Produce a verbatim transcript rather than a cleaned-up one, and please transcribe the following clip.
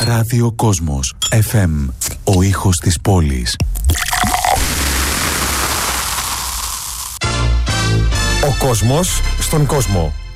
Ράδιο Κόσμος εφ εμ. Ο ήχος της πόλης. Ο κόσμος στον κόσμο.